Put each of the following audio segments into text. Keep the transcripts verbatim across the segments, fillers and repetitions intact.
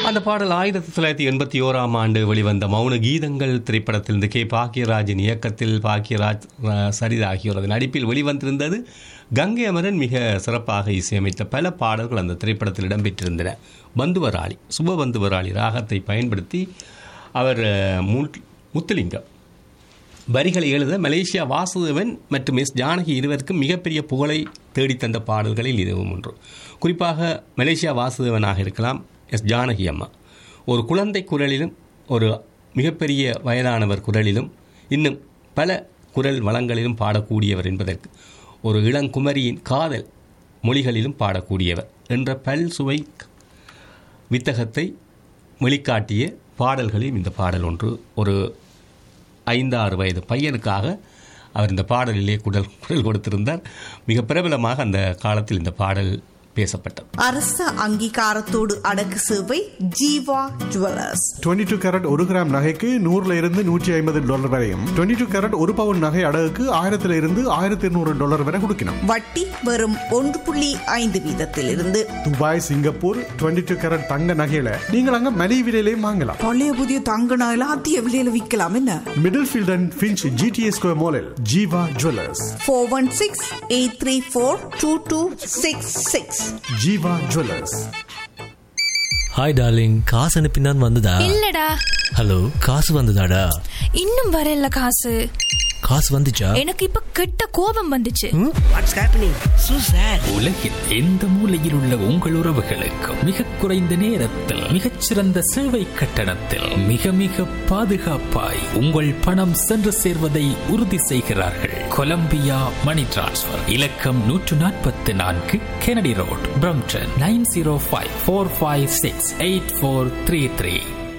அந்த பாடல் ஆயிரத்தி தொள்ளாயிரத்தி எண்பத்தி ஓராம் ஆண்டு வெளிவந்த மௌன கீதங்கள் திரைப்படத்திலிருந்து கே பாக்கியராஜின் இயக்கத்தில் பாக்கியராஜ் சரிதா ஆகியோரது நடிப்பில் வெளிவந்திருந்தது. கங்கை அமரன் மிக சிறப்பாக இசையமைத்த பல பாடல்கள் அந்த திரைப்படத்தில் இடம்பெற்றிருந்தன. பந்துவராளி சுபபந்துவராளி ராகத்தை பயன்படுத்தி அவர் முத்துலிங்கம் வரிகளை எழுத மலேசியா வாசுதேவன் மற்றும் எஸ் ஜானகி இருவருக்கும் மிகப்பெரிய புகழை தேடித்தந்த பாடல்களில் இதுவும் ஒன்று. குறிப்பாக மலேசியா வாசுதேவனாக இருக்கலாம், எஸ் ஜானகி அம்மா ஒரு குழந்தை குரலிலும் ஒரு மிகப்பெரிய வயதானவர் குரலிலும் இன்னும் பல குரல் வளங்களிலும் பாடக்கூடியவர் என்பதற்கு ஒரு இளங்குமரியின் காதல் மொழிகளிலும் பாடக்கூடியவர் என்ற பல் சுவை வித்தகத்தை வெளிக்காட்டிய பாடல்களில் இந்த பாடல் ஒன்று. ஒரு ஐந்தாறு வயது பையனுக்காக அவர் இந்த பாடலிலே குரல் குரல் கொடுத்திருந்தார். மிக பிரபலமாக அந்த காலத்தில் இந்த பாடல் பேசப்பட்டது. அரச அங்கீகாரத்தோடு அடக்கு சேவை ஜீவா ஜுவல்லர்ஸ். இருபத்தி ரெண்டு கேரட் ஒரு கிராம் நகைக்கு நூறுல இருந்து நூற்றி ஐம்பது டாலர் வரையும், இருபத்தி ரெண்டு கேரட் ஒரு பவுன் நகை அடகுக்கு ஆயிரத்துல இருந்து ஆயிரத்தி இருநூறு டாலர் வரை கொடுக்கணும். வட்டி வெறும் ஒன்று புள்ளி ஐந்து வீதத்தில் இருந்து. துபாய், சிங்கப்பூர் இருபத்தி ரெண்டு கேரட் தங்க நகையில நீங்கள் அங்க மலிவு விலையிலையும் வாங்கலாம். பழைய புதிய தங்க நகையில அதிக விலையில விற்கலாம். என்ன middle field and Finch GTA square மாலில் Jeeva jewellers. Four one six eight three four two two six six. Jeeva jewellers. Hi darling, காசு அனுப்பினான் வந்ததா? இல்லடா. ஹலோ, காசு வந்ததாடா? இன்னும் வரல. காசு காசு வந்துச்சா? எனக்கு இப்ப கெட்ட கோபம் வந்துச்சு. What's happening so sir. உலகில் எந்த மூலையில் உள்ள உங்கள் உறவுகளுக்கு மிக குறைந்த நேரத்தில் மிகச்சிறந்த சேவை கட்டணத்தில் மிக மிக பாதுகாப்பாய் உங்கள் பணம் சென்று சேர்வதை உறுதி செய்கிறார்கள். கொலம்பியா மணி டிரான்ஸ்ஃபர் இலக்கம் நூற்று நாற்பத்தி நான்கு Kennedy road, Brampton nine zero five four five six eight four three three.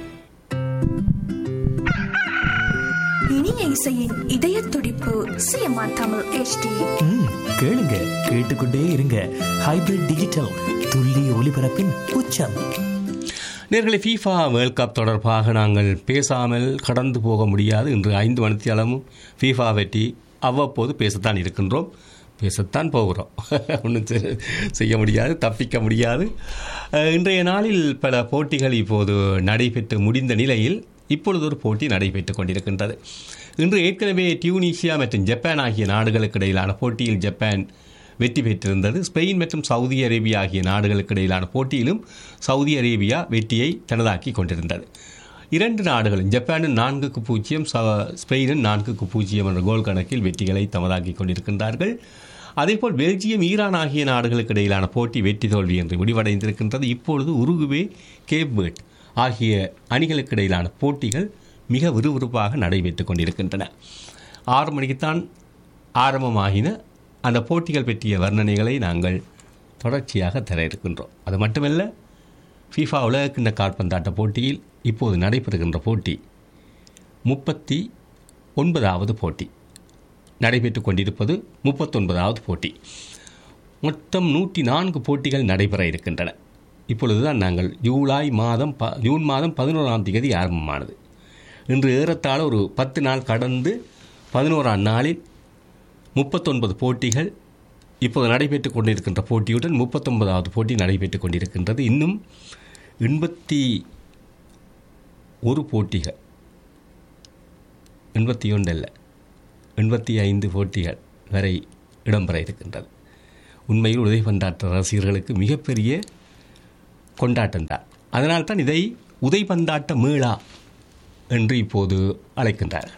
இனிய இசையின் இதய துடிப்பு சிஎம்ஆர் தமிழ் எச்டி. கேளுங்க, கேட்டுக்கொண்டே இருங்க. ஹைபிரிட் டிஜிட்டல் துல்லிய ஒலிபரப்பின் உச்சம். நேர்களை ஃபீஃபா வேர்ல்ட் கப் தொடர்பாக நாங்கள் பேசாமல் கடந்து போக முடியாது. இன்று ஐந்து மணித்தியாலமும் ஃபீஃபா பற்றி அவ்வப்போது பேசத்தான் இருக்கின்றோம், பேசத்தான் போகிறோம். ஒன்றும் செய்ய முடியாது, தப்பிக்க முடியாது. இன்றைய நாளில் பல போட்டிகள் இப்போது நடைபெற்று முடிந்த நிலையில் இப்பொழுது ஒரு போட்டி நடைபெற்றுக் கொண்டிருக்கின்றது. இன்று ஏற்கனவே டியூனிசியா மற்றும் ஜப்பான் ஆகிய நாடுகளுக்கு இடையிலான போட்டியில் ஜப்பான் வெற்றி பெற்றிருந்தது. ஸ்பெயின் மற்றும் சவுதி அரேபியா ஆகிய நாடுகளுக்கு இடையிலான போட்டியிலும் சவுதி அரேபியா வெற்றியை தனதாக்கி கொண்டிருந்தது. இரண்டு நாடுகளும் ஜப்பானின் நான்குக்கு பூஜ்ஜியம், ஸ்பெயினின் நான்குக்கு பூஜ்ஜியம் என்ற கோல் கணக்கில் வெற்றிகளை தமதாக்கி கொண்டிருக்கின்றார்கள். அதேபோல் பெல்ஜியம், ஈரான் ஆகிய நாடுகளுக்கு இடையிலான போட்டி வெற்றி தோல்வி என்று முடிவடைந்திருக்கின்றது. இப்பொழுது உருகுவே, கேப் வேர்ட் ஆகிய அணிகளுக்கு இடையிலான போட்டிகள் மிக விறுவிறுப்பாக நடைபெற்றுக் கொண்டிருக்கின்றன. ஆறு மணிக்குத்தான் ஆரம்பமாகின. அந்த போட்டிகள் பற்றிய வர்ணனைகளை நாங்கள் தொடர்ச்சியாக தர இருக்கின்றோம். அது மட்டுமல்ல, ஃபீஃபா உலகக்கிண்ண கால்பந்தாட்ட போட்டியில் இப்போது நடைபெறுகின்ற போட்டி முப்பத்தி ஒன்பதாவது போட்டி நடைபெற்றுக் கொண்டிருப்பது. முப்பத்தொன்பதாவது போட்டி. மொத்தம் நூற்றி நான்கு போட்டிகள் நடைபெற இருக்கின்றன. இப்பொழுதுதான் நாங்கள் ஜூலை மாதம் ப ஜூன் மாதம் பதினோராம் தேதி ஆரம்பமானது. இன்று ஏறத்தாழ ஒரு பத்து நாள் கடந்து பதினோராம் நாளில் முப்பத்தொன்பது போட்டிகள் இப்போது நடைபெற்றுக் கொண்டிருக்கின்ற போட்டியுடன் முப்பத்தொன்பதாவது போட்டி நடைபெற்றுக் கொண்டிருக்கின்றது. இன்னும் எண்பத்தி ஒரு போட்டிகள், எண்பத்தி ஒன்று அல்ல எண்பத்தி ஐந்து போட்டிகள் வரை இடம்பெற இருக்கின்றது. உண்மையில் உதைபந்தாட்ட ரசிகர்களுக்கு மிகப்பெரிய கொண்டாட்டம்தான். அதனால்தான் இதை உதைபந்தாட்ட மேளா என்று இப்போது அழைக்கின்றார்கள்.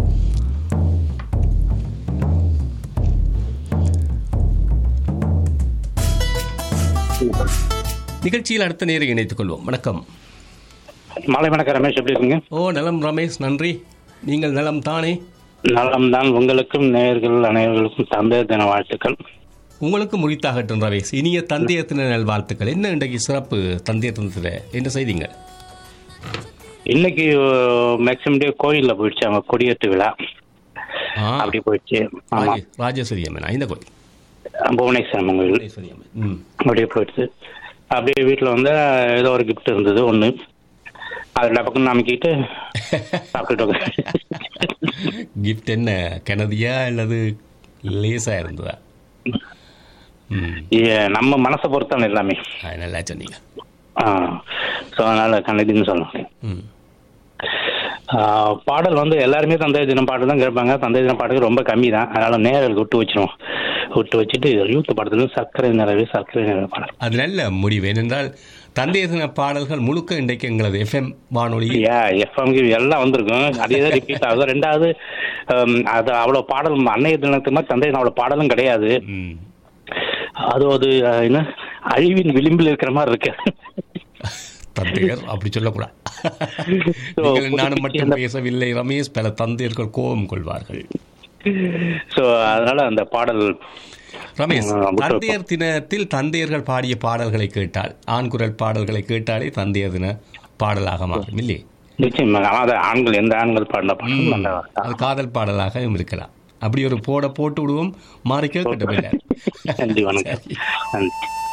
நிகழ்ச்சியில் அடுத்த நேரம் இணைத்துக் கொள்வோம். வணக்கம். மாலை வணக்கம் ரமேஷ், எப்படி இருக்கீங்க? ஓ நலம் ரமேஷ், நன்றி. நீங்கள் நலம் தானே? நலம் தான். உங்களுக்கும் நேயர்கள் அனைவர்களுக்கும் தந்தையர் தின வாழ்த்துக்கள். உங்களுக்கு முறித்தாகட்டும் ரமேஷ். இனிய தந்தையர் தின நல் வாழ்த்துக்கள். என்ன இன்றைக்கு சிறப்பு தந்தையர் தினத்தில் என்ன செய்தீங்க? இன்னைக்கு மேக்சிமம் டே கோயிலில் போயிடுச்சு, அவங்க கொடியேற்று விழா அப்படி போயிடுச்சு. ராஜேஸ்வரி அம்மன் இந்த கோயில், புவனேஸ்வரம் கோயில் அப்படியே போயிடுச்சு. அப்படியே வீட்டில் வந்து ஏதோ ஒரு கிஃப்ட் இருந்தது ஒன்று, அதில் பக்கம் நம்பிக்கிட்டு சாப்பிட்டுட்டு. கிஃப்ட் என்ன, கனதியா அல்லது லேசா இருந்ததா? நம்ம மனசை பொறுத்தான எல்லாமே. நல்லா சொன்னீங்க. ஸோ அதனால தந்தை தினம் சொல்ல முடியும். ம். ஆஹ் பாடல் வந்து எல்லாருமே தந்தை தினம் பாட்டு தான் கேட்பாங்க. தந்தை தினம் பாட்டுக்கு ரொம்ப கம்மி தான். அதனால நேரலுக்கு விட்டு வச்சிருவோம். விட்டு வச்சுட்டு யூத் படத்துல சர்க்கரை நிறவே சர்க்கரை நிறவே பாடல். அது நல்ல முடிவு. ஏனென்றால் தந்தைய தின பாடல்கள் முழுக்க இன்றைக்கு எங்களது எஃப்எம் வானொலி எஃப்எம்க்கு எல்லாம் வந்திருக்கும். அதே தான் ரிப்பீட் ஆகுது. ரெண்டாவது அது அவ்வளோ பாடல் அன்னைய தினத்துக்கு மாதிரி தந்தை தினம் அவ்வளோ பாடலும் கிடையாது. ம். அது ஒரு என்ன அழிவின் விளிம்பில் இருக்கிற மாதிரி இருக்கு. தந்தையர் அப்படி சொல்லக்கூடாது. நீங்கள் நானும் மட்டும் பேசவில்லை ரமேஷ், பல தந்தையர்கள் கோபம் கொள்வார்கள். ஸோ அதனால அந்த பாடல் ரமேஷ், தந்தையர் தினத்தில் தந்தையர்கள் பாடிய பாடல்களை கேட்டால், ஆண் குரல் பாடல்களை கேட்டாலே தந்தையர் தின பாடலாக மாறும் இல்லை? நிச்சயமாக. அதாவது ஆண்கள் எந்த ஆண்கள் பாடின பாடலும் அது காதல் பாடலாக இருக்கலாம். அப்படி ஒரு போட போட்டு விடுவோம். மாறி கேட்கட்டும். நன்றி, வணக்கம். நன்றி.